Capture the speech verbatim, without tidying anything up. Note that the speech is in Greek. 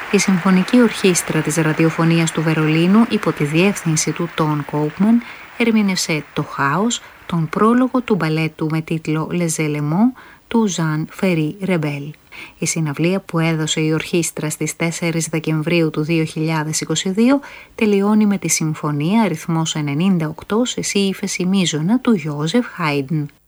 Η Συμφωνική Ορχήστρα της Ραδιοφωνίας του Βερολίνου υπό τη διεύθυνση του Τόν Κόουπμαν ερμήνευσε το Χάος, τον πρόλογο του μπαλέτου με τίτλο Les Éléments του Ζαν Φερί Ρεμπέλ. Η συναυλία που έδωσε η ορχήστρα στις τέσσερις Δεκεμβρίου του δύο χιλιάδες είκοσι δύο τελειώνει με τη συμφωνία αριθμός ενενήντα οκτώ σε σύ ύφεση μείζωνα του Γιόζεφ Χάιντν.